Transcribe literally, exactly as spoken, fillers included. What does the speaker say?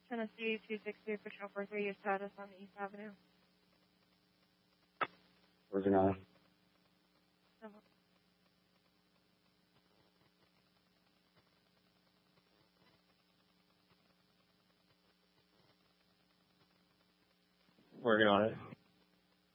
Tennessee two sixty official for three year status on East Avenue. Working on it. Working on it.